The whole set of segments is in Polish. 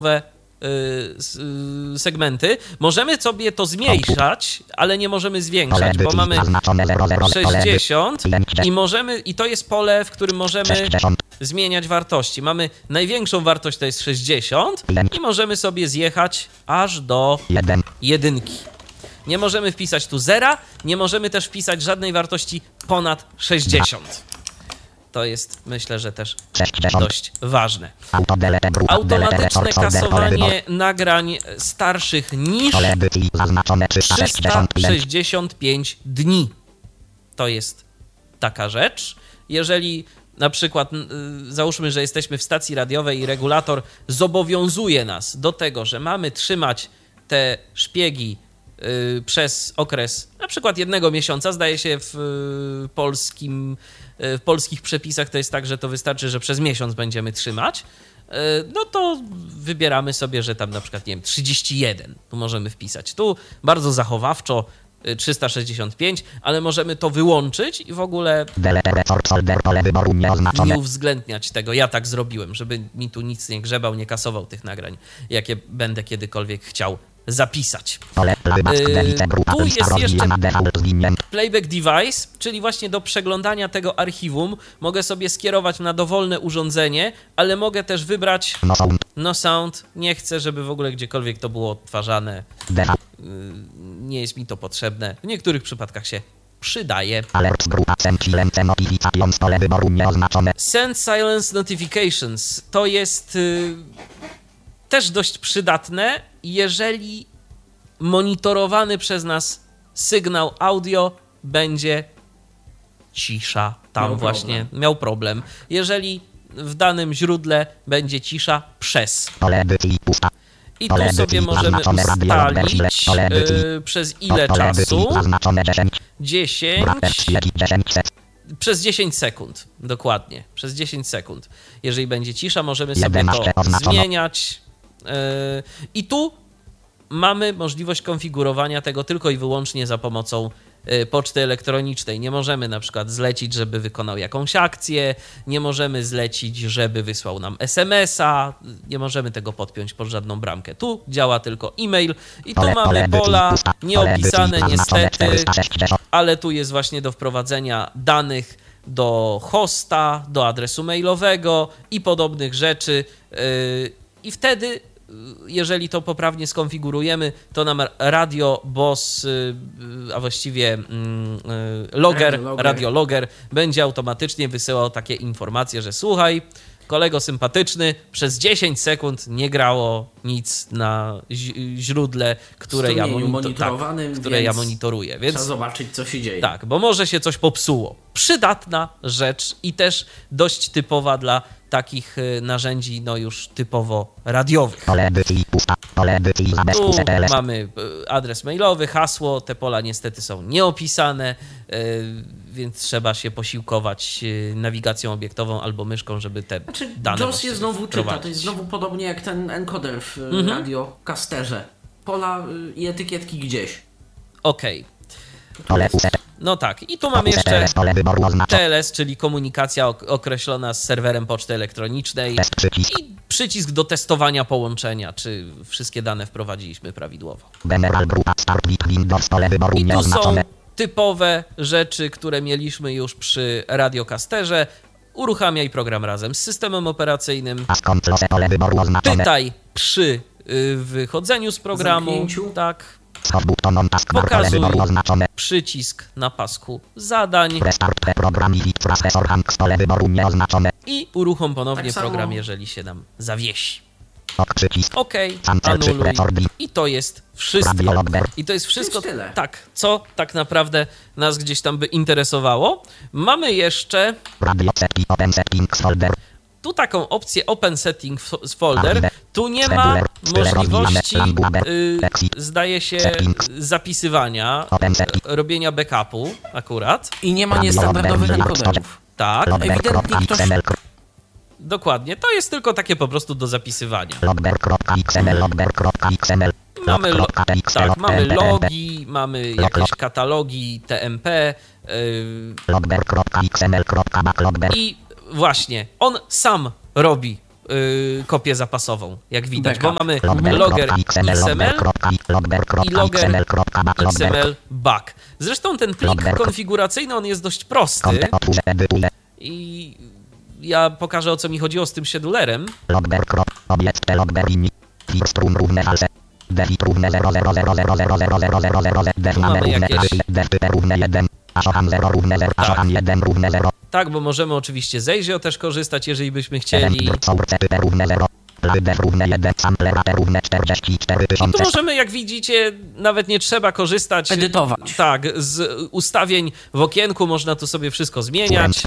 segmenty. Możemy sobie to zmniejszać, ale nie możemy zwiększać, bo mamy 60 i to jest pole, w którym możemy zmieniać wartości. Mamy największą wartość, to jest 60 i możemy sobie zjechać aż do jedynki. Nie możemy wpisać tu zera, nie możemy też wpisać żadnej wartości ponad 60. To jest, myślę, że też dość ważne. Automatyczne kasowanie nagrań starszych niż 365 dni. To jest taka rzecz. Jeżeli na przykład załóżmy, że jesteśmy w stacji radiowej i regulator zobowiązuje nas do tego, że mamy trzymać te szpiegi przez okres na przykład 1 miesiąca, zdaje się w polskich przepisach to jest tak, że to wystarczy, że przez miesiąc będziemy trzymać, no to wybieramy sobie, że tam na przykład, nie wiem, 31 tu możemy wpisać. Tu bardzo zachowawczo 365, ale możemy to wyłączyć i w ogóle nie uwzględniać tego. Ja tak zrobiłem, żeby mi tu nic nie grzebał, nie kasował tych nagrań, jakie będę kiedykolwiek chciał zapisać. Tu jest jeszcze playback device, czyli właśnie do przeglądania tego archiwum mogę sobie skierować na dowolne urządzenie, ale mogę też wybrać no sound. Nie chcę, żeby w ogóle gdziekolwiek to było odtwarzane. Nie jest mi to potrzebne. W niektórych przypadkach się przydaje. Send silence notifications to jest też dość przydatne, jeżeli monitorowany przez nas sygnał audio będzie cisza. Tam właśnie miał problem. Jeżeli w danym źródle będzie cisza przez. I tu sobie możemy ustalić przez ile czasu. 10. Przez 10 sekund, dokładnie. Przez 10 sekund. Jeżeli będzie cisza, możemy sobie to zmieniać. I tu mamy możliwość konfigurowania tego tylko i wyłącznie za pomocą poczty elektronicznej. Nie możemy na przykład zlecić, żeby wykonał jakąś akcję, nie możemy zlecić, żeby wysłał nam SMS-a, nie możemy tego podpiąć pod żadną bramkę. Tu działa tylko e-mail i tu mamy pola nieopisane niestety, ale tu jest właśnie do wprowadzenia danych do hosta, do adresu mailowego i podobnych rzeczy i wtedy jeżeli to poprawnie skonfigurujemy, to nam Radio Boss, a właściwie Radio Logger będzie automatycznie wysyłał takie informacje, że słuchaj, kolego sympatyczny, przez 10 sekund nie grało nic na źródle, które ja monitoruję. Więc trzeba zobaczyć, co się dzieje. Tak, bo może się coś popsuło. Przydatna rzecz i też dość typowa dla takich narzędzi, no już typowo radiowych. Tu mamy adres mailowy, hasło, te pola niestety są nieopisane, więc trzeba się posiłkować nawigacją obiektową albo myszką, żeby te dane DOS je znowu czyta, to jest znowu podobnie jak ten encoder w radiocasterze. Pola i etykietki gdzieś. Okej. No tak, i tu mamy jeszcze TLS, czyli komunikacja określona z serwerem poczty elektronicznej i przycisk do testowania połączenia, czy wszystkie dane wprowadziliśmy prawidłowo. I tu są typowe rzeczy, które mieliśmy już przy radiocasterze. Uruchamiaj program razem z systemem operacyjnym. Pytaj przy wychodzeniu z programu. Tak. Pokazuj przycisk na pasku zadań i uruchom ponownie program, jeżeli się nam zawiesi. OK, anuluj. I to jest wszystko. I to jest wszystko, tak, co tak naprawdę nas gdzieś tam by interesowało. Mamy jeszcze tu taką opcję Open Settings Folder. Tu nie ma możliwości, zdaje się, zapisywania, robienia backupu akurat. I nie ma niestandardowych encoderów. Tak. Ewidentnie ktoś... Dokładnie. To jest tylko takie po prostu do zapisywania. Mamy logi, mamy jakieś katalogi TMP i właśnie on sam robi kopię zapasową, jak widać, Backup. bo mamy logger XML i logger XML back. Zresztą ten plik konfiguracyjny, on jest dość prosty i ja pokażę, o co mi chodziło z tym schedulerem. Tu mamy jakieś... Tak, bo możemy oczywiście z Azio też korzystać, jeżeli byśmy chcieli. I tu możemy, jak widzicie, nawet nie trzeba korzystać. Edytować. Tak, z ustawień w okienku można tu sobie wszystko zmieniać.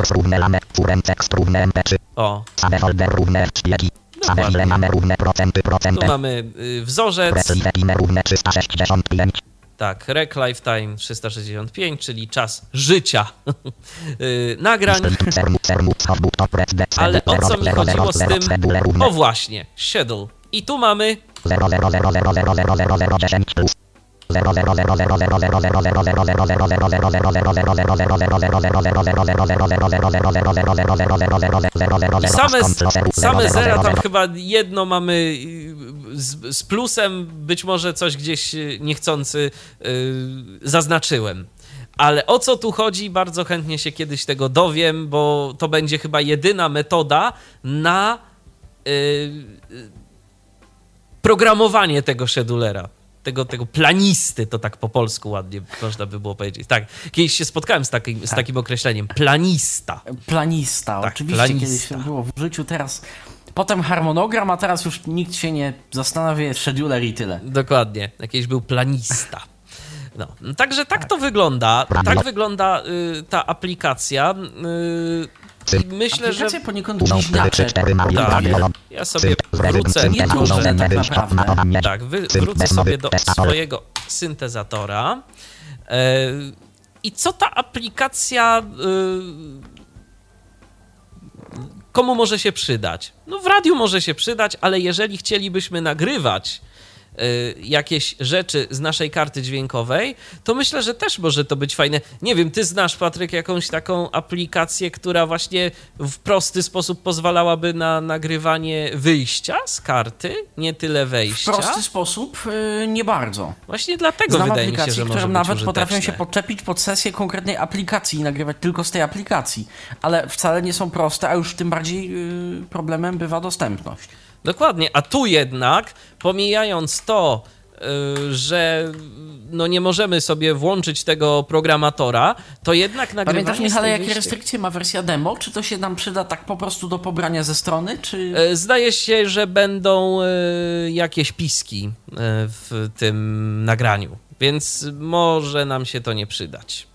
O. Dokładnie. Tu mamy wzorzec. Tak, rec lifetime 365, czyli czas życia nagrań. Ale o co mi chodziło z tym? O właśnie, schedule. I tu mamy... I same zera, tam chyba jedno mamy z plusem, być może coś gdzieś niechcący zaznaczyłem. Ale o co tu chodzi, bardzo chętnie się kiedyś tego dowiem, bo to będzie chyba jedyna metoda na programowanie tego schedulera. Tego planisty, to tak po polsku ładnie można by było powiedzieć. Tak, kiedyś się spotkałem z takim określeniem. Planista. Planista, tak, oczywiście planista. Kiedyś było w życiu, teraz... Potem harmonogram, a teraz już nikt się nie zastanawia, scheduler i tyle. Dokładnie, jakiś był planista. No, także tak to wygląda. Tak wygląda ta aplikacja. Myślę, aplikacja że poniekąd bliźniacze. Tak, ja sobie wrócę wrócę sobie do swojego syntezatora. I co ta aplikacja komu może się przydać? No w radiu może się przydać, ale jeżeli chcielibyśmy nagrywać jakieś rzeczy z naszej karty dźwiękowej, to myślę, że też może to być fajne. Nie wiem, ty znasz, Patryk, jakąś taką aplikację, która właśnie w prosty sposób pozwalałaby na nagrywanie wyjścia z karty, nie tyle wejścia? W prosty sposób nie bardzo. Właśnie dlatego wydaje mi się, że może być nawet użyteczne. Potrafią się podczepić pod sesję konkretnej aplikacji i nagrywać tylko z tej aplikacji, ale wcale nie są proste, a już tym bardziej problemem bywa dostępność. Dokładnie, a tu jednak, pomijając to, że no nie możemy sobie włączyć tego programatora, to jednak nagrywanie... Pamiętasz, Michale, jakie restrykcje ma wersja demo? Czy to się nam przyda tak po prostu do pobrania ze strony, czy... Zdaje się, że będą jakieś piski w tym nagraniu, więc może nam się to nie przydać.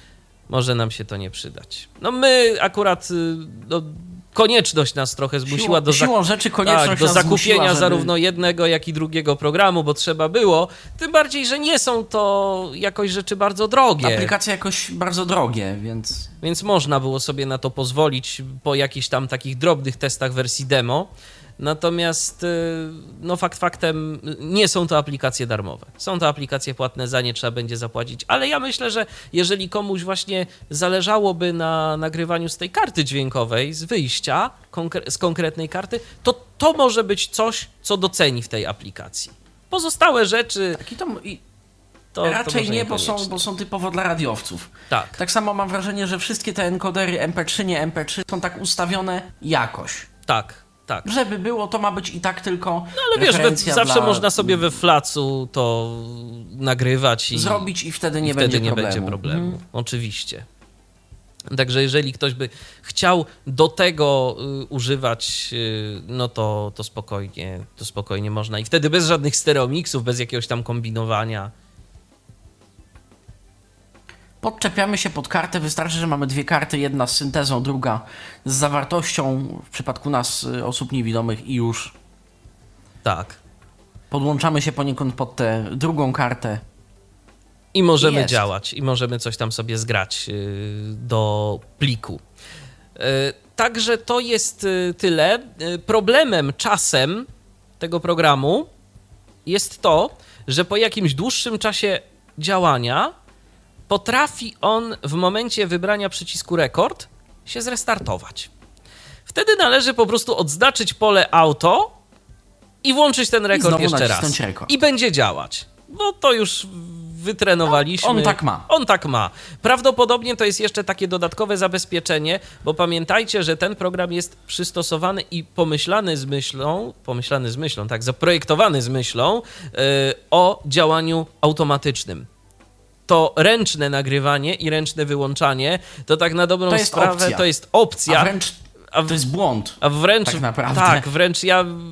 No my akurat... konieczność nas trochę zmusiła do zakupienia żeby... zarówno jednego, jak i drugiego programu, bo trzeba było. Tym bardziej, że nie są to jakoś rzeczy bardzo drogie. Aplikacje jakoś bardzo drogie, więc... Więc można było sobie na to pozwolić po jakichś tam takich drobnych testach wersji demo. Natomiast no fakt faktem nie są to aplikacje darmowe. Są to aplikacje płatne, za nie trzeba będzie zapłacić. Ale ja myślę, że jeżeli komuś właśnie zależałoby na nagrywaniu z tej karty dźwiękowej, z wyjścia, z konkretnej karty, to może być coś, co doceni w tej aplikacji. Pozostałe rzeczy... To raczej nie, bo są typowo dla radiowców. Tak samo mam wrażenie, że wszystkie te encodery MP3, nie MP3 są tak ustawione jakoś. Tak. Żeby było, to ma być i tak tylko. No ale wiesz, zawsze można sobie we Flacu to nagrywać i zrobić i wtedy nie będzie problemu. Oczywiście. Także jeżeli ktoś by chciał do tego używać, no to spokojnie można. I wtedy bez żadnych stereomixów, bez jakiegoś tam kombinowania. Podczepiamy się pod kartę, wystarczy, że mamy dwie karty, jedna z syntezą, druga z zawartością, w przypadku nas, osób niewidomych, i już. Tak. Podłączamy się poniekąd pod tę drugą kartę. I możemy działać, i możemy coś tam sobie zgrać do pliku. Także to jest tyle. Problemem czasem tego programu jest to, że po jakimś dłuższym czasie działania potrafi on w momencie wybrania przycisku rekord się zrestartować. wtedy należy po prostu odznaczyć pole auto i włączyć ten rekord jeszcze raz. I będzie działać. No to już wytrenowaliśmy. On tak ma. On tak ma. Prawdopodobnie to jest jeszcze takie dodatkowe zabezpieczenie, bo pamiętajcie, że ten program jest przystosowany i pomyślany z myślą, tak, zaprojektowany z myślą o działaniu automatycznym. To ręczne nagrywanie i ręczne wyłączanie to tak na dobrą sprawę to jest opcja. To jest błąd. A wręcz tak naprawdę. Tak, wręcz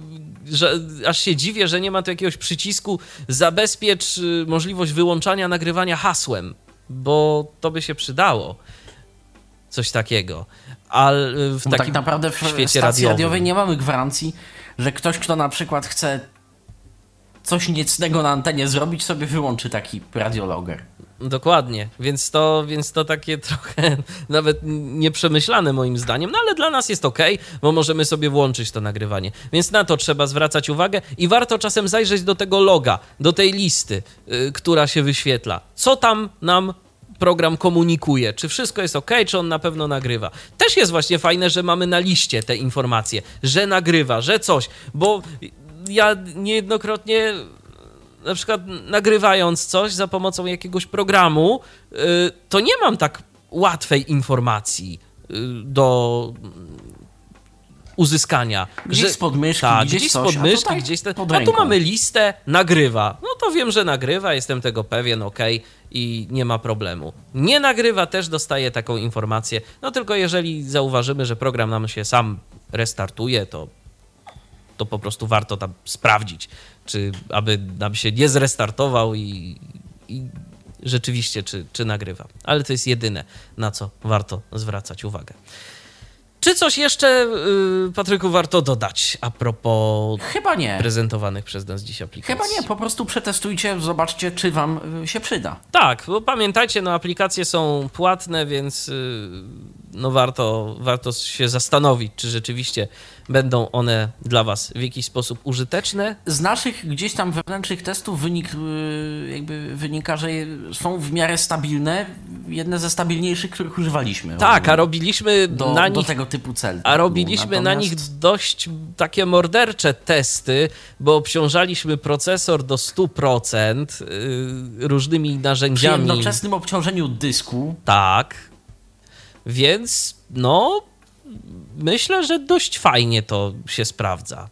aż się dziwię, że nie ma tu jakiegoś przycisku zabezpiecz możliwość wyłączania nagrywania hasłem, bo to by się przydało. Coś takiego. Ale tak naprawdę w stacji radiowej nie mamy gwarancji, że ktoś, kto na przykład chce coś niecnego na antenie zrobić, sobie wyłączy taki radiologer. Dokładnie, więc to takie trochę nawet nieprzemyślane moim zdaniem, no ale dla nas jest okej, bo możemy sobie włączyć to nagrywanie. Więc na to trzeba zwracać uwagę i warto czasem zajrzeć do tego loga, do tej listy, która się wyświetla. Co tam nam program komunikuje? Czy wszystko jest okej, czy on na pewno nagrywa? Też jest właśnie fajne, że mamy na liście te informacje, że nagrywa, że coś, bo ja niejednokrotnie na przykład nagrywając coś za pomocą jakiegoś programu, to nie mam tak łatwej informacji do uzyskania. Gdzieś spod myszki, gdzieś spod myszki, gdzieś a tu mamy listę, nagrywa. No to wiem, że nagrywa, jestem tego pewien, okej, i nie ma problemu. Nie nagrywa, też dostaję taką informację, no tylko jeżeli zauważymy, że program nam się sam restartuje, to po prostu warto tam sprawdzić, czy aby nam się nie zrestartował i rzeczywiście, czy nagrywa. Ale to jest jedyne, na co warto zwracać uwagę. Czy coś jeszcze, Patryku, warto dodać a propos Chyba nie. prezentowanych przez nas dziś aplikacji? Chyba nie, po prostu przetestujcie, zobaczcie, czy wam się przyda. Tak, bo pamiętajcie, no aplikacje są płatne, więc no warto się zastanowić, czy rzeczywiście będą one dla was w jakiś sposób użyteczne. Z naszych gdzieś tam wewnętrznych testów wynika, że są w miarę stabilne, jedne ze stabilniejszych, których używaliśmy. Tak, a robiliśmy do tego typu cel. A robiliśmy na nich dość takie mordercze testy, bo obciążaliśmy procesor do 100% różnymi narzędziami. Przy jednoczesnym obciążeniu dysku. Tak. Więc no myślę, że dość fajnie to się sprawdza.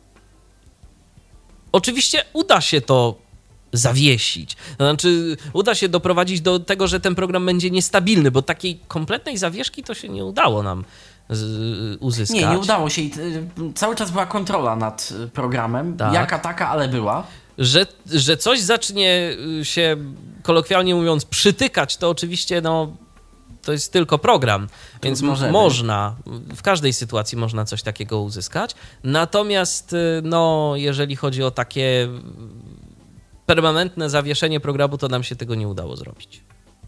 Oczywiście uda się to zawiesić. To znaczy uda się doprowadzić do tego, że ten program będzie niestabilny, bo takiej kompletnej zawieszki to się nie udało nam uzyskać. Nie udało się. Cały czas była kontrola nad programem. Tak. Jaka taka, ale była. Że coś zacznie się, kolokwialnie mówiąc, przytykać, to oczywiście to jest tylko program, więc można, w każdej sytuacji można coś takiego uzyskać. Natomiast jeżeli chodzi o takie permanentne zawieszenie programu, to nam się tego nie udało zrobić.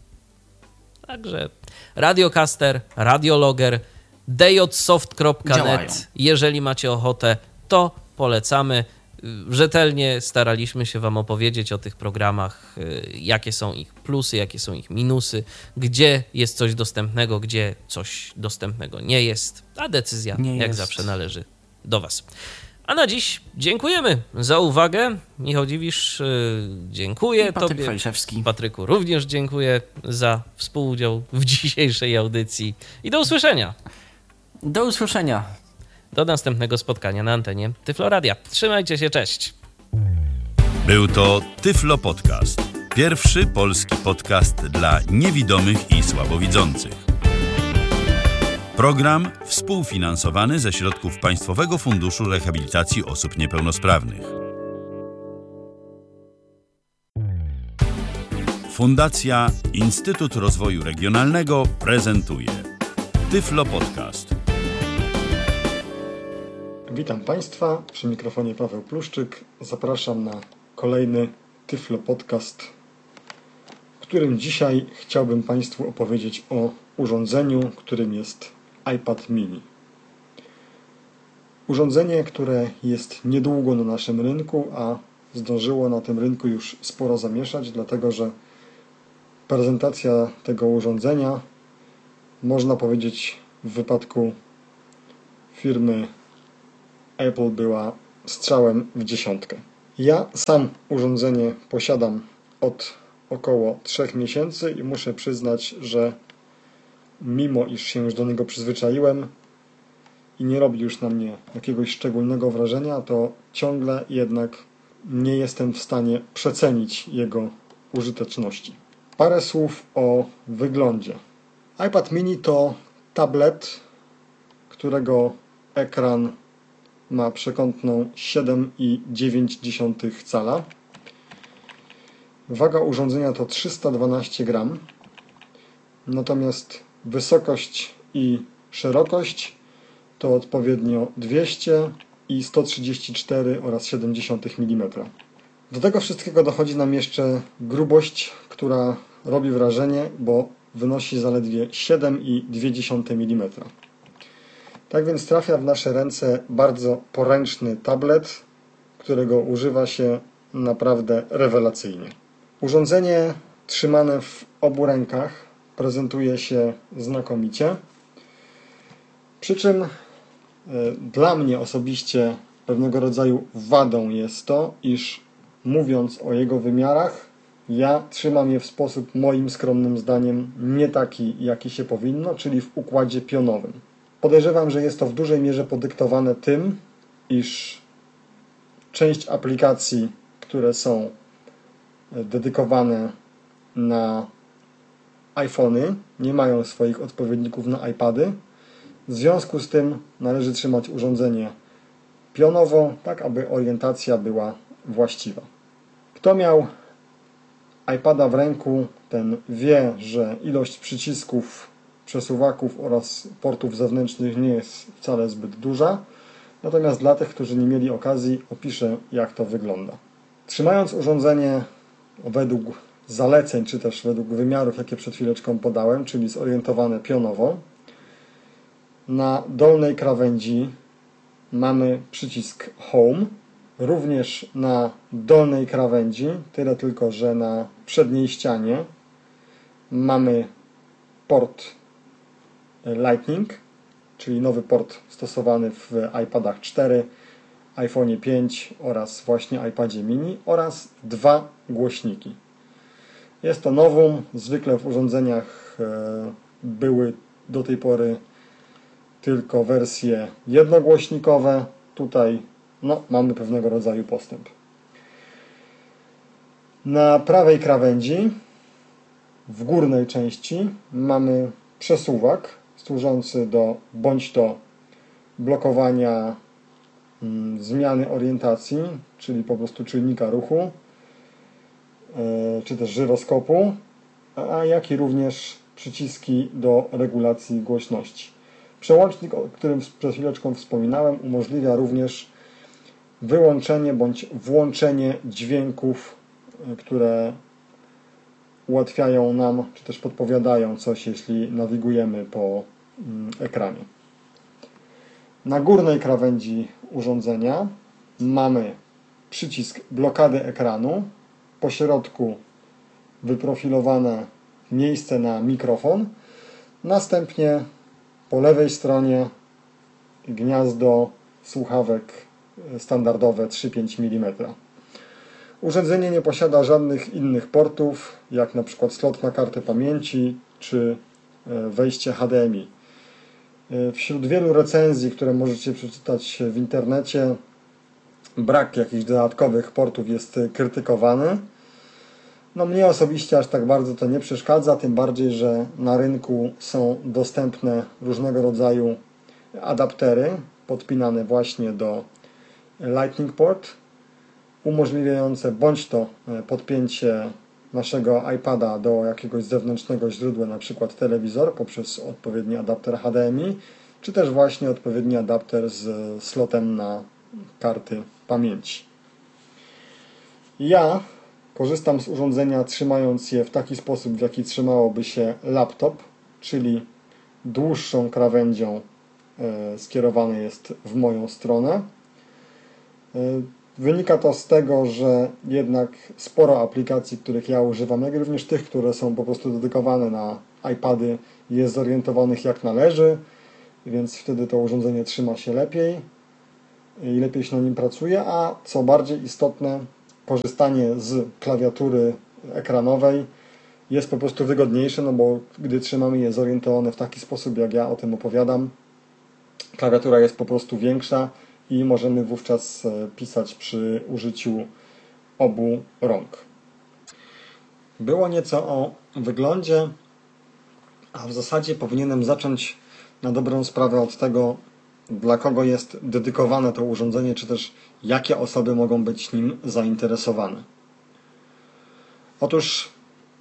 Także Radiocaster, Radiologer, djsoft.net. Jeżeli macie ochotę, to polecamy. Rzetelnie staraliśmy się wam opowiedzieć o tych programach, jakie są ich plusy, jakie są ich minusy, gdzie jest coś dostępnego, gdzie coś dostępnego nie jest, a decyzja jak zawsze należy do was. A na dziś dziękujemy za uwagę. Michał Dziwisz, dziękuję tobie. Fajszewski. Patryku, również dziękuję za współudział w dzisiejszej audycji i do usłyszenia. Do usłyszenia. Do następnego spotkania na antenie Tyflo Radia. Trzymajcie się, cześć. Był to Tyflo Podcast. Pierwszy polski podcast dla niewidomych i słabowidzących. Program współfinansowany ze środków Państwowego Funduszu Rehabilitacji Osób Niepełnosprawnych. Fundacja Instytut Rozwoju Regionalnego prezentuje Tyflo Podcast. Witam Państwa, przy mikrofonie Paweł Pluszczyk. Zapraszam na kolejny Tyflo Podcast, w którym dzisiaj chciałbym Państwu opowiedzieć o urządzeniu, którym jest iPad mini. Urządzenie, które jest niedługo na naszym rynku, a zdążyło na tym rynku już sporo zamieszać, dlatego że prezentacja tego urządzenia, można powiedzieć, w wypadku firmy Apple była strzałem w dziesiątkę. Ja sam urządzenie posiadam od około 3 miesięcy i muszę przyznać, że mimo iż się już do niego przyzwyczaiłem i nie robi już na mnie jakiegoś szczególnego wrażenia, to ciągle jednak nie jestem w stanie przecenić jego użyteczności. Parę słów o wyglądzie. iPad mini to tablet, którego ekran ma przekątną 7,9 cala. Waga urządzenia to 312 gram, natomiast wysokość i szerokość to odpowiednio 200 i 134 oraz 0,7 mm. Do tego wszystkiego dochodzi nam jeszcze grubość, która robi wrażenie, bo wynosi zaledwie 7,2 mm. Tak więc trafia w nasze ręce bardzo poręczny tablet, którego używa się naprawdę rewelacyjnie. Urządzenie trzymane w obu rękach prezentuje się znakomicie, przy czym dla mnie osobiście pewnego rodzaju wadą jest to, iż mówiąc o jego wymiarach, ja trzymam je w sposób moim skromnym zdaniem nie taki, jaki się powinno, czyli w układzie pionowym. Podejrzewam, że jest to w dużej mierze podyktowane tym, iż część aplikacji, które są dedykowane na iPhony, nie mają swoich odpowiedników na iPady. W związku z tym należy trzymać urządzenie pionowo, tak aby orientacja była właściwa. Kto miał iPada w ręku, ten wie, że ilość przycisków, przesuwaków oraz portów zewnętrznych nie jest wcale zbyt duża. Natomiast dla tych, którzy nie mieli okazji, opiszę, jak to wygląda. Trzymając urządzenie według zaleceń, czy też według wymiarów, jakie przed chwileczką podałem, czyli zorientowane pionowo, na dolnej krawędzi mamy przycisk Home, również na dolnej krawędzi, tyle tylko, że na przedniej ścianie mamy port Lightning, czyli nowy port stosowany w iPadach 4, iPhone 5 oraz właśnie iPadzie mini oraz 2 głośniki. Jest to nowum, zwykle w urządzeniach były do tej pory tylko wersje jednogłośnikowe. Tutaj mamy pewnego rodzaju postęp. Na prawej krawędzi, w górnej części, mamy przesuwak służący do bądź to blokowania zmiany orientacji, czyli po prostu czujnika ruchu, czy też żyroskopu, jak i również przyciski do regulacji głośności. Przełącznik, o którym przed chwileczką wspominałem, umożliwia również wyłączenie bądź włączenie dźwięków, które ułatwiają nam, czy też podpowiadają coś, jeśli nawigujemy po ekranie. Na górnej krawędzi urządzenia mamy przycisk blokady ekranu, po środku wyprofilowane miejsce na mikrofon, następnie po lewej stronie gniazdo słuchawek standardowe 3,5 mm. Urządzenie nie posiada żadnych innych portów, jak na przykład slot na kartę pamięci czy wejście HDMI. Wśród wielu recenzji, które możecie przeczytać w internecie, brak jakichś dodatkowych portów jest krytykowany. Mnie osobiście aż tak bardzo to nie przeszkadza, tym bardziej, że na rynku są dostępne różnego rodzaju adaptery podpinane właśnie do Lightning Port, umożliwiające bądź to podpięcie naszego iPada do jakiegoś zewnętrznego źródła, na przykład telewizor, poprzez odpowiedni adapter HDMI, czy też właśnie odpowiedni adapter z slotem na karty pamięci. Ja korzystam z urządzenia trzymając je w taki sposób, w jaki trzymałoby się laptop, czyli dłuższą krawędzią skierowany jest w moją stronę. Wynika to z tego, że jednak sporo aplikacji, których ja używam, jak również tych, które są po prostu dedykowane na iPady, jest zorientowanych jak należy. więc wtedy to urządzenie trzyma się lepiej i lepiej się na nim pracuje, a co bardziej istotne, korzystanie z klawiatury ekranowej jest po prostu wygodniejsze, no bo gdy trzymamy je zorientowane w taki sposób, jak ja o tym opowiadam, klawiatura jest po prostu większa i możemy wówczas pisać przy użyciu obu rąk. Było nieco o wyglądzie, a w zasadzie powinienem zacząć na dobrą sprawę od tego, dla kogo jest dedykowane to urządzenie, czy też jakie osoby mogą być nim zainteresowane. Otóż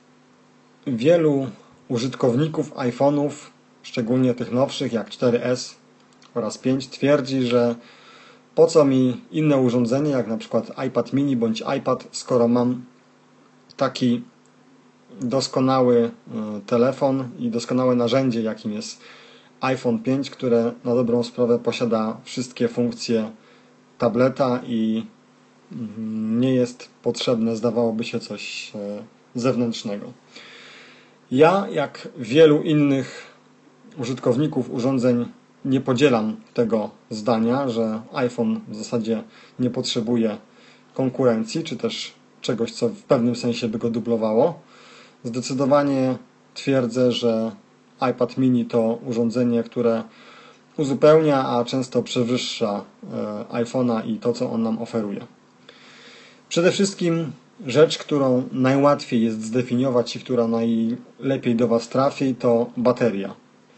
wielu użytkowników iPhone'ów, szczególnie tych nowszych jak 4S oraz 5, twierdzi, że po co mi inne urządzenie jak na przykład iPad mini bądź iPad, skoro mam taki doskonały telefon i doskonałe narzędzie, jakim jest iPhone 5, które na dobrą sprawę posiada wszystkie funkcje tableta i nie jest potrzebne, zdawałoby się, coś zewnętrznego. Ja, jak wielu innych użytkowników urządzeń, nie podzielam tego zdania, że iPhone w zasadzie nie potrzebuje konkurencji, czy też czegoś, co w pewnym sensie by go dublowało. Zdecydowanie twierdzę, że iPad mini to urządzenie, które uzupełnia, a często przewyższa iPhone'a i to, co on nam oferuje. Przede wszystkim rzecz, którą najłatwiej jest zdefiniować i która najlepiej do Was trafi, to bateria.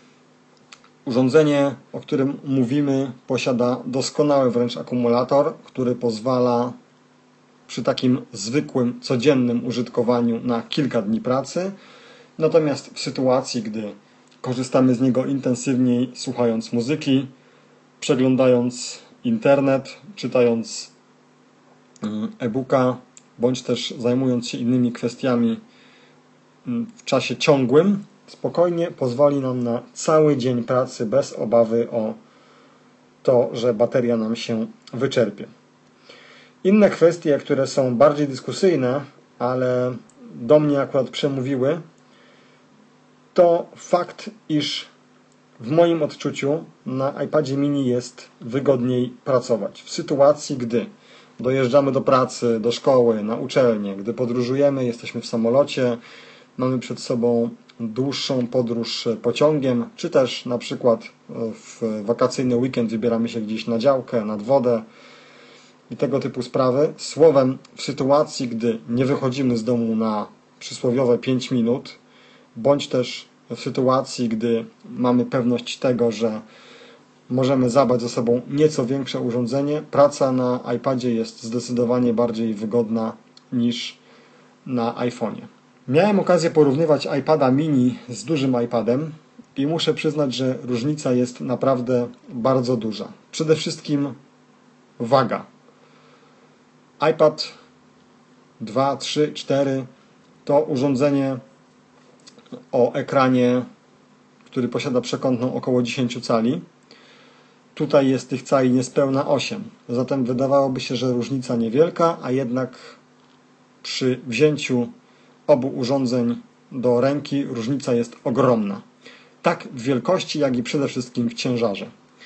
Urządzenie, o którym mówimy, posiada doskonały wręcz akumulator, który pozwala przy takim zwykłym, codziennym użytkowaniu na kilka dni pracy. Natomiast w sytuacji, gdy korzystamy z niego intensywniej, słuchając muzyki, przeglądając internet, czytając e-booka, bądź też zajmując się innymi kwestiami w czasie ciągłym, spokojnie pozwoli nam na cały dzień pracy bez obawy o to, że bateria nam się wyczerpie. Inne kwestie, które są bardziej dyskusyjne, ale do mnie akurat przemówiły, to fakt, iż w moim odczuciu na iPadzie mini jest wygodniej pracować. W sytuacji, gdy dojeżdżamy do pracy, do szkoły, na uczelnię, gdy podróżujemy, jesteśmy w samolocie, mamy przed sobą dłuższą podróż pociągiem, czy też na przykład w wakacyjny weekend wybieramy się gdzieś na działkę, nad wodę i tego typu sprawy. Słowem, w sytuacji, gdy nie wychodzimy z domu na przysłowiowe 5 minut, bądź też w sytuacji, gdy mamy pewność tego, że możemy zabrać ze sobą nieco większe urządzenie, praca na iPadzie jest zdecydowanie bardziej wygodna niż na iPhone'ie. Miałem okazję porównywać iPada mini z dużym iPadem i muszę przyznać, że różnica jest naprawdę bardzo duża. Przede wszystkim waga. iPad 2, 3, 4 to urządzenie o ekranie, który posiada przekątną około 10 cali. Tutaj jest tych cali niespełna 8. Zatem wydawałoby się, że różnica niewielka, a jednak przy wzięciu obu urządzeń do ręki różnica jest ogromna. Tak w wielkości, jak i przede wszystkim w ciężarze.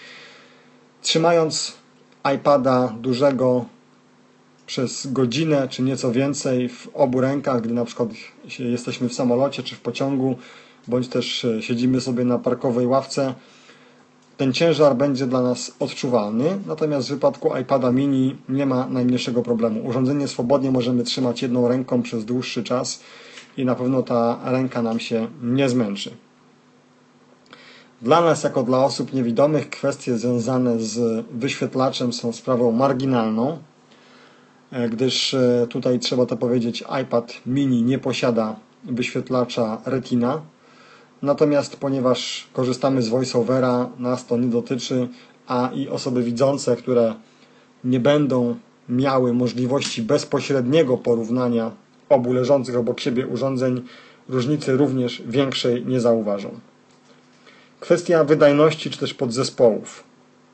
Trzymając iPada dużego przez godzinę czy nieco więcej w obu rękach, gdy na przykład jesteśmy w samolocie czy w pociągu, bądź też siedzimy sobie na parkowej ławce, ten ciężar będzie dla nas odczuwalny, natomiast w wypadku iPada mini nie ma najmniejszego problemu. Urządzenie swobodnie możemy trzymać jedną ręką przez dłuższy czas i na pewno ta ręka nam się nie zmęczy. Dla nas, jako dla osób niewidomych, kwestie związane z wyświetlaczem są sprawą marginalną, gdyż tutaj trzeba to powiedzieć, iPad mini nie posiada wyświetlacza Retina. Natomiast ponieważ korzystamy z VoiceOvera, nas to nie dotyczy, a i osoby widzące, które nie będą miały możliwości bezpośredniego porównania obu leżących obok siebie urządzeń, różnicy również większej nie zauważą. Kwestia wydajności czy też podzespołów.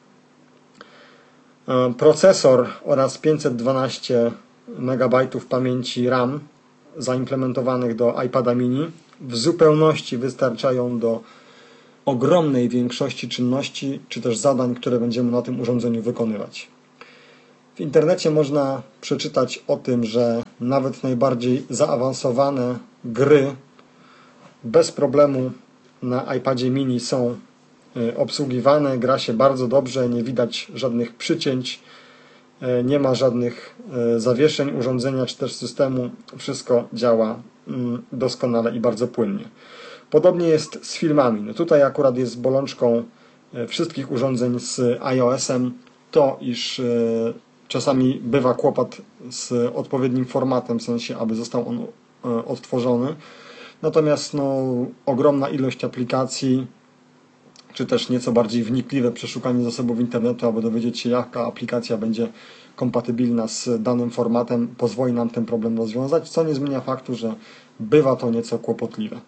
Procesor oraz 512 MB pamięci RAM zaimplementowanych do iPada mini w zupełności wystarczają do ogromnej większości czynności czy też zadań, które będziemy na tym urządzeniu wykonywać. W internecie można przeczytać o tym, że nawet najbardziej zaawansowane gry bez problemu na iPadzie mini są obsługiwane, gra się bardzo dobrze, nie widać żadnych przycięć, nie ma żadnych zawieszeń urządzenia czy też systemu, wszystko działa doskonale i bardzo płynnie. Podobnie jest z filmami. No tutaj akurat jest bolączką wszystkich urządzeń z iOS-em to, iż czasami bywa kłopot z odpowiednim formatem, w sensie, aby został on odtworzony. Natomiast ogromna ilość aplikacji, czy też nieco bardziej wnikliwe przeszukanie zasobów internetu, aby dowiedzieć się, jaka aplikacja będzie kompatybilna z danym formatem, pozwoli nam ten problem rozwiązać, co nie zmienia faktu, że bywa to nieco kłopotliwe.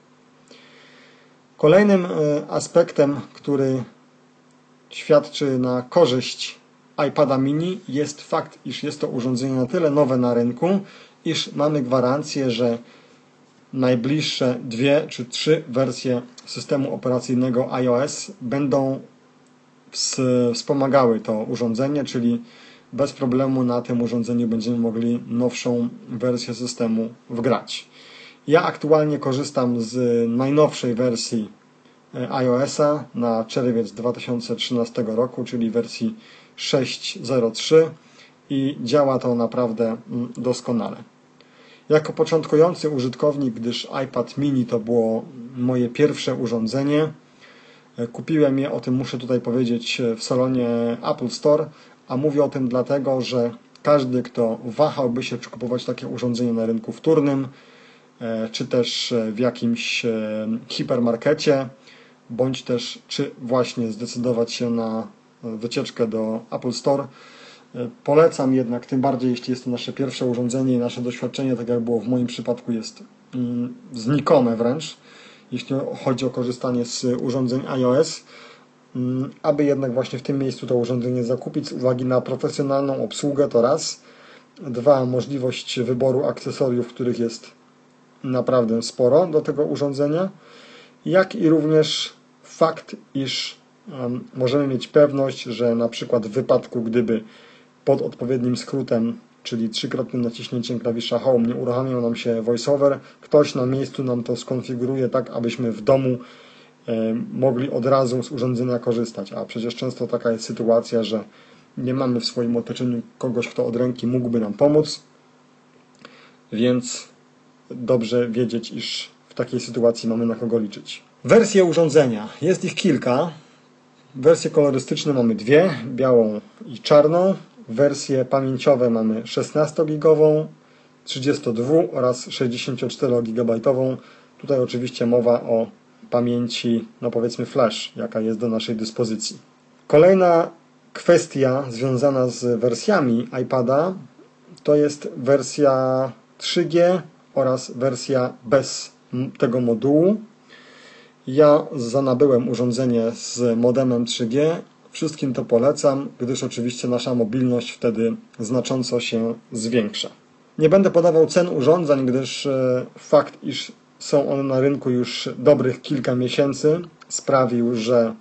Kolejnym aspektem, który świadczy na korzyść iPada mini, jest fakt, iż jest to urządzenie na tyle nowe na rynku, iż mamy gwarancję, że najbliższe 2 czy 3 wersje systemu operacyjnego iOS będą wspomagały to urządzenie, czyli bez problemu na tym urządzeniu będziemy mogli nowszą wersję systemu wgrać. Ja aktualnie korzystam z najnowszej wersji iOS-a na czerwiec 2013 roku, czyli wersji 6.03 i działa to naprawdę doskonale. Jako początkujący użytkownik, gdyż iPad mini to było moje pierwsze urządzenie, kupiłem je, o tym muszę tutaj powiedzieć, w salonie Apple Store, a mówię o tym dlatego, że każdy, kto wahałby się, czy kupować takie urządzenie na rynku wtórnym, czy też w jakimś hipermarkecie, bądź też czy właśnie zdecydować się na wycieczkę do Apple Store, polecam jednak, tym bardziej jeśli jest to nasze pierwsze urządzenie i nasze doświadczenie, tak jak było w moim przypadku, jest znikome wręcz, jeśli chodzi o korzystanie z urządzeń iOS, aby jednak właśnie w tym miejscu to urządzenie zakupić z uwagi na profesjonalną obsługę, to raz. 2, możliwość wyboru akcesoriów, których jest naprawdę sporo do tego urządzenia, jak i również fakt, iż możemy mieć pewność, że na przykład w wypadku, gdyby pod odpowiednim skrótem, czyli 3-krotnym naciśnięciem klawisza Home nie uruchamiał nam się VoiceOver, ktoś na miejscu nam to skonfiguruje tak, abyśmy w domu mogli od razu z urządzenia korzystać, a przecież często taka jest sytuacja, że nie mamy w swoim otoczeniu kogoś, kto od ręki mógłby nam pomóc, więc dobrze wiedzieć, iż w takiej sytuacji mamy na kogo liczyć. Wersje urządzenia. Jest ich kilka. Wersje kolorystyczne mamy 2, białą i czarną. Wersje pamięciowe mamy 16-gigową, 32 oraz 64-gigabajtową. Tutaj oczywiście mowa o pamięci, powiedzmy flash, jaka jest do naszej dyspozycji. Kolejna kwestia związana z wersjami iPada to jest wersja 3G oraz wersja bez tego modułu. Ja zanabyłem urządzenie z modemem 3G. Wszystkim to polecam, gdyż oczywiście nasza mobilność wtedy znacząco się zwiększa. Nie będę podawał cen urządzeń, gdyż fakt, iż są one na rynku już dobrych kilka miesięcy, sprawił, że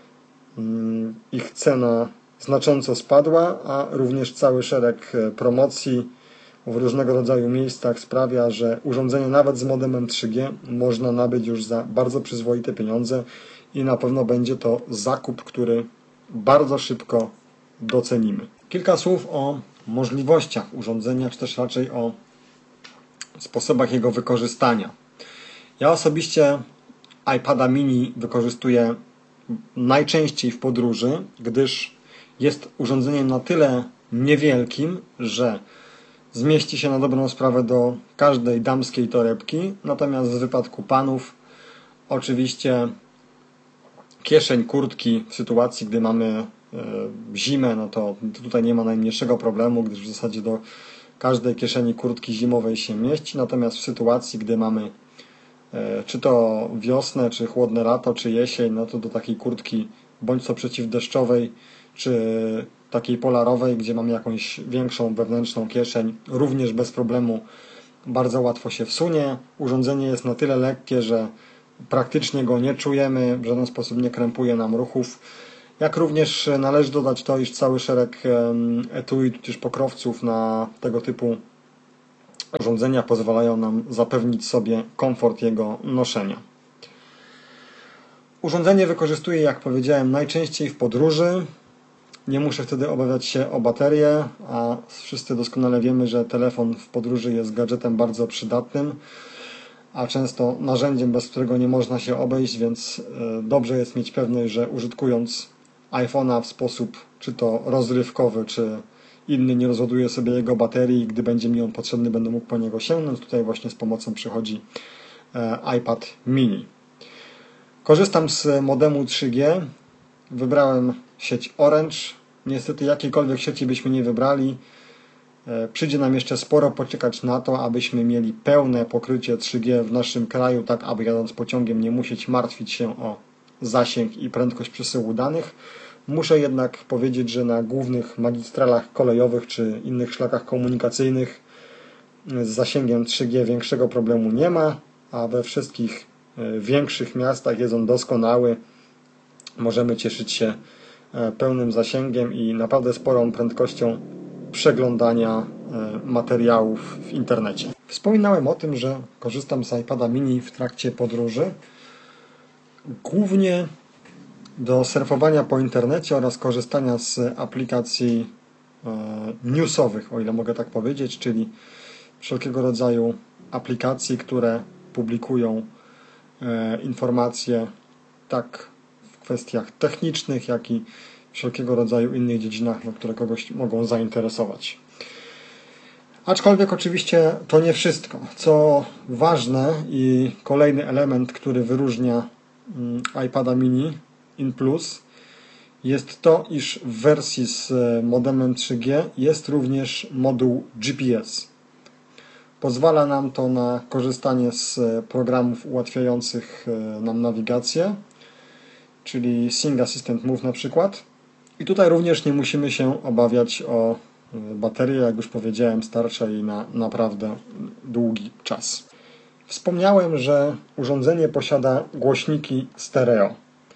ich cena znacząco spadła, a również cały szereg promocji w różnego rodzaju miejscach sprawia, że urządzenie nawet z modemem 3G można nabyć już za bardzo przyzwoite pieniądze i na pewno będzie to zakup, który bardzo szybko docenimy. Kilka słów o możliwościach urządzenia, czy też raczej o sposobach jego wykorzystania. Ja osobiście iPada mini wykorzystuję najczęściej w podróży, gdyż jest urządzeniem na tyle niewielkim, że zmieści się na dobrą sprawę do każdej damskiej torebki, natomiast w wypadku panów oczywiście kieszeń kurtki w sytuacji, gdy mamy zimę, no to tutaj nie ma najmniejszego problemu, gdyż w zasadzie do każdej kieszeni kurtki zimowej się mieści, natomiast w sytuacji, gdy mamy czy to wiosnę, czy chłodne lato, czy jesień, no to do takiej kurtki bądź to przeciwdeszczowej, czy takiej polarowej, gdzie mamy jakąś większą wewnętrzną kieszeń, również bez problemu bardzo łatwo się wsunie. Urządzenie jest na tyle lekkie, że praktycznie go nie czujemy, w żaden sposób nie krępuje nam ruchów. Jak również należy dodać to, iż cały szereg etui, tudzież pokrowców na tego typu urządzenia pozwalają nam zapewnić sobie komfort jego noszenia. Urządzenie wykorzystuję, jak powiedziałem, najczęściej w podróży. Nie muszę wtedy obawiać się o baterię, a wszyscy doskonale wiemy, że telefon w podróży jest gadżetem bardzo przydatnym, a często narzędziem, bez którego nie można się obejść, więc dobrze jest mieć pewność, że użytkując iPhone'a w sposób czy to rozrywkowy, czy inny, nie rozładuje sobie jego baterii i gdy będzie mi on potrzebny, będę mógł po niego sięgnąć. Tutaj właśnie z pomocą przychodzi iPad mini. Korzystam z modemu 3G. Wybrałem sieć Orange. Niestety jakiejkolwiek sieci byśmy nie wybrali, przyjdzie nam jeszcze sporo poczekać na to, abyśmy mieli pełne pokrycie 3G w naszym kraju, tak aby jadąc pociągiem nie musieć martwić się o zasięg i prędkość przesyłu danych. Muszę jednak powiedzieć, że na głównych magistralach kolejowych czy innych szlakach komunikacyjnych z zasięgiem 3G większego problemu nie ma, a we wszystkich większych miastach jest on doskonały. Możemy cieszyć się pełnym zasięgiem i naprawdę sporą prędkością przeglądania materiałów w internecie. Wspominałem o tym, że korzystam z iPada mini w trakcie podróży, głównie do surfowania po internecie oraz korzystania z aplikacji newsowych, o ile mogę tak powiedzieć, czyli wszelkiego rodzaju aplikacji, które publikują informacje tak w kwestiach technicznych, jak i wszelkiego rodzaju innych dziedzinach, które kogoś mogą zainteresować. Aczkolwiek oczywiście to nie wszystko. Co ważne i kolejny element, który wyróżnia iPada mini in plus, jest to, iż w wersji z modemem 3G jest również moduł GPS. Pozwala nam to na korzystanie z programów ułatwiających nam nawigację, czyli Sing Assistant Move na przykład. I tutaj również nie musimy się obawiać o baterię, jak już powiedziałem, starcza jej na naprawdę długi czas. Wspomniałem, że urządzenie posiada głośniki stereo.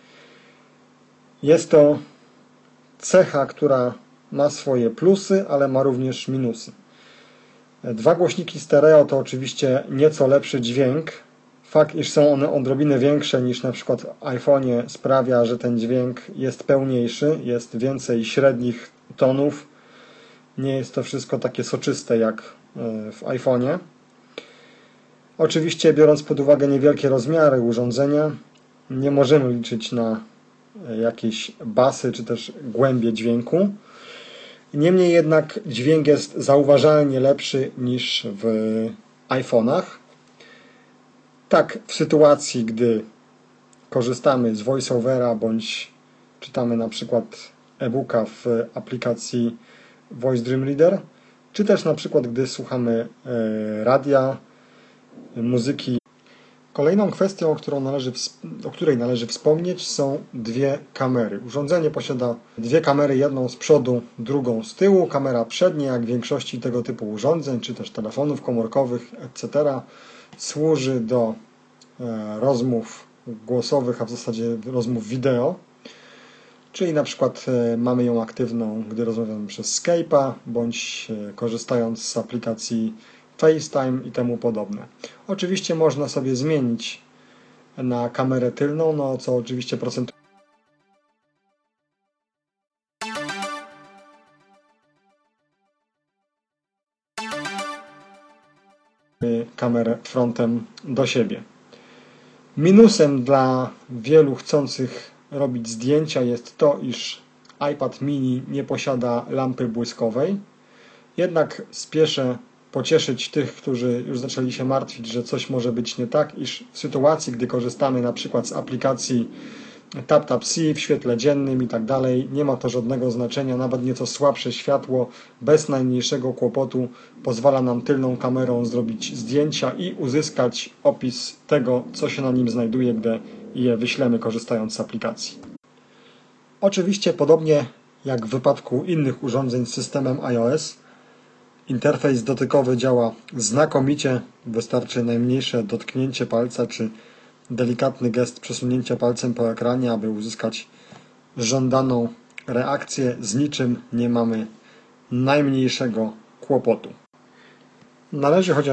Jest to cecha, która ma swoje plusy, ale ma również minusy. Dwa głośniki stereo to oczywiście nieco lepszy dźwięk. Fakt, iż są one odrobinę większe niż na przykład w iPhone'ie, sprawia, że ten dźwięk jest pełniejszy, jest więcej średnich tonów. Nie jest to wszystko takie soczyste jak w iPhone'ie. Oczywiście, biorąc pod uwagę niewielkie rozmiary urządzenia, nie możemy liczyć na jakieś basy czy też głębie dźwięku. Niemniej jednak dźwięk jest zauważalnie lepszy niż w iPhone'ach. Tak, w sytuacji, gdy korzystamy z VoiceOvera bądź czytamy na przykład e-booka w aplikacji Voice Dream Reader, czy też na przykład gdy słuchamy radia, muzyki. Kolejną kwestią, o której należy wspomnieć, są dwie kamery. Urządzenie posiada dwie kamery, jedną z przodu, drugą z tyłu. Kamera przednia, jak w większości tego typu urządzeń, czy też telefonów komórkowych, etc., służy do rozmów głosowych, a w zasadzie rozmów wideo. Czyli na przykład mamy ją aktywną, gdy rozmawiamy przez Skype'a, bądź korzystając z aplikacji FaceTime i temu podobne. Oczywiście można sobie zmienić na kamerę tylną, no co oczywiście procentuje kamerę frontem do siebie. Minusem dla wielu chcących robić zdjęcia jest to, iż iPad mini nie posiada lampy błyskowej. Jednak spieszę pocieszyć tych, którzy już zaczęli się martwić, że coś może być nie tak, iż w sytuacji, gdy korzystamy na przykład z aplikacji TapTapSee w świetle dziennym i tak dalej, nie ma to żadnego znaczenia, nawet nieco słabsze światło bez najmniejszego kłopotu pozwala nam tylną kamerą zrobić zdjęcia i uzyskać opis tego, co się na nim znajduje, gdy je wyślemy korzystając z aplikacji. Oczywiście podobnie jak w wypadku innych urządzeń z systemem iOS, interfejs dotykowy działa znakomicie, wystarczy najmniejsze dotknięcie palca czy delikatny gest przesunięcia palcem po ekranie, aby uzyskać żądaną reakcję. Z niczym nie mamy najmniejszego kłopotu. Należy chociaż